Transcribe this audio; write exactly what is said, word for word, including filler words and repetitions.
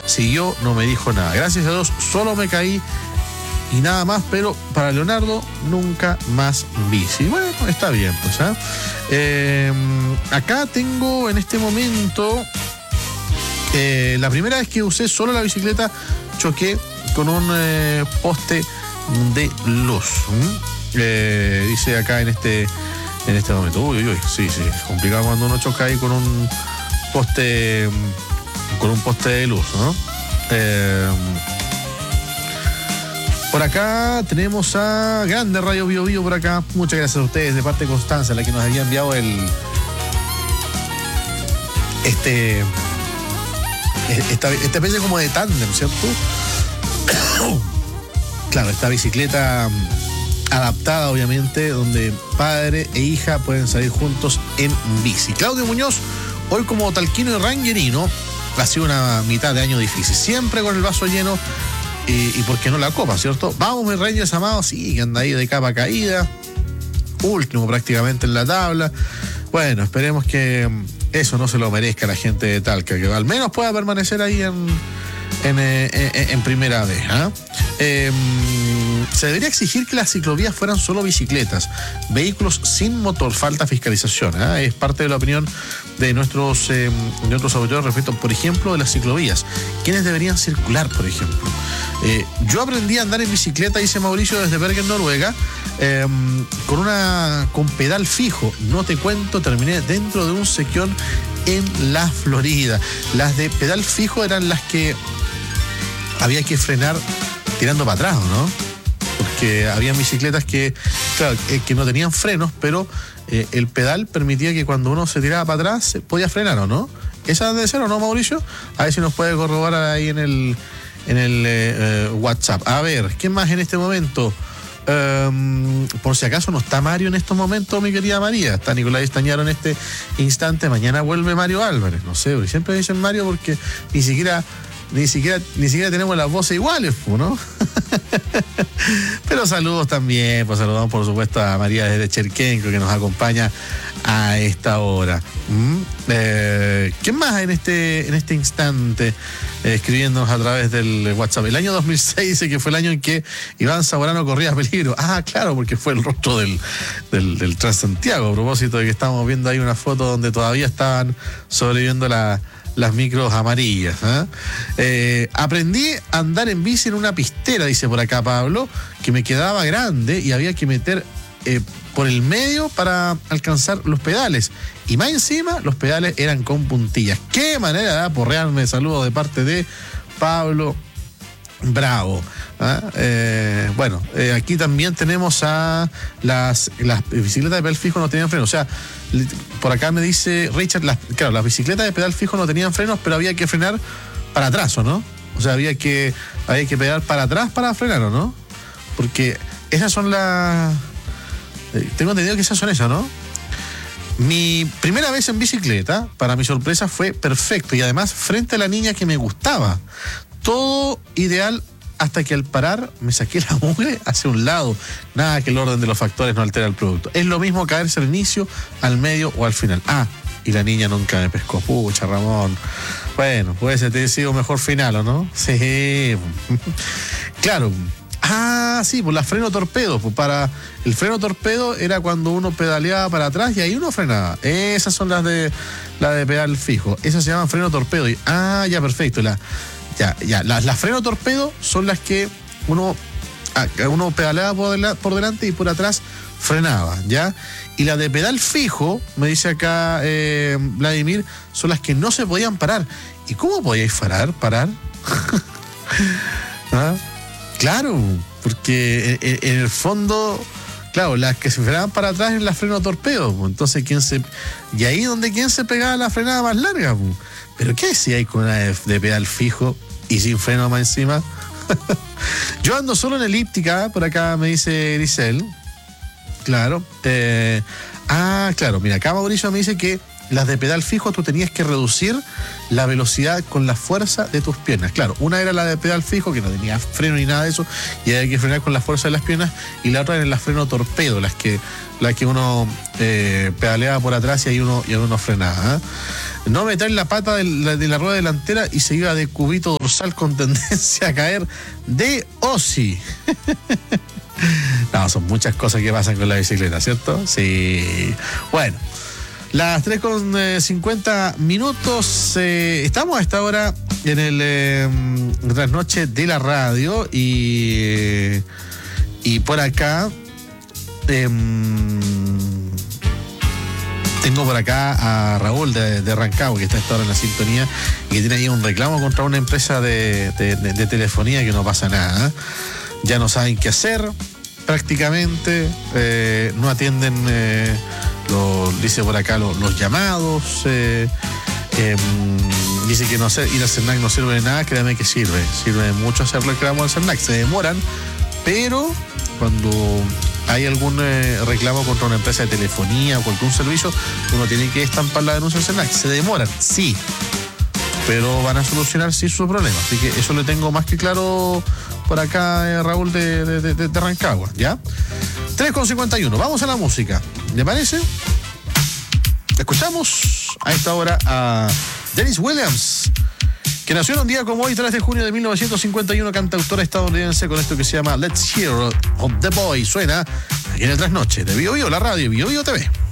siguió, no me dijo nada. Gracias a Dios, solo me caí y nada más, pero para Leonardo, nunca más bici. Bueno, está bien, pues, ¿eh? Eh, acá tengo en este momento, eh, la primera vez que usé solo la bicicleta, choqué con un eh, poste de luz. Eh, dice acá en este en este momento. Uy, uy, uy, sí, sí, es complicado cuando uno choca ahí con un poste con un poste de luz, ¿no? Eh, por acá tenemos a Grande Radio Bio Bio por acá. Muchas gracias a ustedes de parte de Constanza, la que nos había enviado el este esta, esta especie como de tándem, ¿cierto? Claro, esta bicicleta adaptada, obviamente, donde padre e hija pueden salir juntos en bici. Claudio Muñoz, hoy como talquino y rangerino, ha sido una mitad de año difícil. Siempre con el vaso lleno y, y ¿por qué no la copa, cierto? Vamos, mis Rangers amados, sí, que anda ahí de capa caída. Último prácticamente en la tabla. Bueno, esperemos que eso no se lo merezca la gente de Talca, que al menos pueda permanecer ahí en... En, eh, en, en primera vez. ¿eh? Eh, se debería exigir que las ciclovías fueran solo bicicletas, vehículos sin motor. Falta fiscalización. ¿eh? Es parte de la opinión de nuestros, eh, de nuestros auditores respecto, por ejemplo, de las ciclovías. ¿Quiénes deberían circular, por ejemplo? Eh, yo aprendí a andar en bicicleta, dice Mauricio, desde Bergen, Noruega, eh, con una con pedal fijo. No te cuento, terminé dentro de un sequión en la Florida. Las de pedal fijo eran las que había que frenar tirando para atrás, ¿no? Porque había bicicletas que, claro, eh, que no tenían frenos, pero eh, el pedal permitía que cuando uno se tiraba para atrás se podía frenar, ¿o no? ¿Esa debe ser o no, Mauricio? A ver si nos puede corroborar ahí en el, en el eh, eh, WhatsApp. A ver, ¿quién más en este momento? Um, por si acaso no está Mario en estos momentos, mi querida María. Está Nicolás Estañaro en este instante. Mañana vuelve Mario Álvarez. No sé, siempre dicen Mario porque ni siquiera... Ni siquiera, ni siquiera tenemos las voces iguales, ¿no? Pero saludos también, pues saludamos por supuesto a María desde Cherquenco, que nos acompaña a esta hora. ¿Mm? Eh, ¿Quién más en este, en este instante eh, escribiéndonos a través del WhatsApp? El año dos mil seis dice que fue el año en que Iván Zamorano corría peligro. Ah, claro, porque fue el rostro del, del, del Transantiago, a propósito de que estamos viendo ahí una foto donde todavía estaban sobreviviendo la las micros amarillas. ¿eh? Eh, aprendí a andar en bici en una pistera, dice por acá Pablo, que me quedaba grande y había que meter eh, por el medio para alcanzar los pedales. Y más encima, los pedales eran con puntillas. ¡Qué manera de aporrearme! Saludos de parte de Pablo Bravo. ¿Ah? Eh, bueno, eh, aquí también tenemos a las, las bicicletas de pedal fijo no tenían frenos. O sea, por acá me dice Richard, las, claro, las bicicletas de pedal fijo no tenían frenos, pero había que frenar para atrás, ¿o no? O sea, había que, había que pedal para atrás para frenar, ¿o no? Porque esas son las... Eh, tengo entendido que esas son esas, ¿no? Mi primera vez en bicicleta, para mi sorpresa, fue perfecto y además frente a la niña que me gustaba. Todo ideal hasta que al parar me saqué la mugre hacia un lado. Nada que el orden de los factores no altera el producto. Es lo mismo caerse al inicio, al medio o al final. Ah, y la niña nunca me pescó. Pucha, Ramón. Bueno, puede ser, te he sido mejor final, ¿o no? Sí. Claro. Ah, sí, pues la freno torpedo. Pues para el freno torpedo era cuando uno pedaleaba para atrás y ahí uno frenaba. Esas son las de las de pedal fijo. Esas se llaman freno torpedo. Y, ah, ya, perfecto. La Ya, ya, las, las freno torpedo son las que uno, uno pedaleaba por, del, por delante y por atrás frenaba, ¿ya? Y las de pedal fijo, me dice acá eh, Vladimir, son las que no se podían parar. ¿Y cómo podíais parar? ¿Parar? ¿Ah? Claro, porque en, en el fondo, claro, las que se frenaban para atrás eran las freno torpedo. Entonces, ¿quién se...? Y ahí donde quién se pegaba la frenada más larga. ¿Pero qué si hay con una de, de pedal fijo y sin freno más encima? Yo ando solo en elíptica, por acá me dice Grisel. Claro. Eh, ah, claro, mira, acá Mauricio me dice que las de pedal fijo tú tenías que reducir la velocidad con la fuerza de tus piernas. Claro, una era la de pedal fijo, que no tenía freno ni nada de eso, y había que frenar con la fuerza de las piernas, y la otra era la freno torpedo, las que, las que uno eh, pedaleaba por atrás y ahí uno, y uno frenaba. ¿eh? No meter la pata de la, de la rueda delantera y se iba de cubito dorsal con tendencia a caer de O S I. No, son muchas cosas que pasan con la bicicleta, ¿cierto? Sí. Bueno, las tres con cincuenta minutos. Eh, estamos a esta hora en el eh, trasnoche de la radio y, y por acá eh, tengo por acá a Raúl de, de Rancagua, que está a esta hora en la sintonía y que tiene ahí un reclamo contra una empresa de, de, de, de telefonía, que no pasa nada, ¿eh? Ya no saben qué hacer prácticamente, eh, no atienden, eh, lo, dice por acá, lo, los llamados, eh, eh, dice que no sé, ir al CERNAC no sirve de nada. Créame que sirve, sirve mucho hacer reclamo al CERNAC, se demoran, pero cuando hay algún eh, reclamo contra una empresa de telefonía o algún servicio, uno tiene que estampar la denuncia al CERNAC. Se demoran, sí, pero van a solucionar sí su problema. Así que eso lo tengo más que claro por acá, eh, Raúl de, de, de, de Rancagua, ¿ya? tres con cincuenta y uno, vamos a la música, ¿le parece? Escuchamos a esta hora a Dennis Williams, que nació en un día como hoy, tres de junio de mil novecientos cincuenta y uno, cantautora estadounidense, con esto que se llama Let's Hear of the Boy. Suena aquí en el Trasnoche de Bio Bio, la radio Bio Bio T V.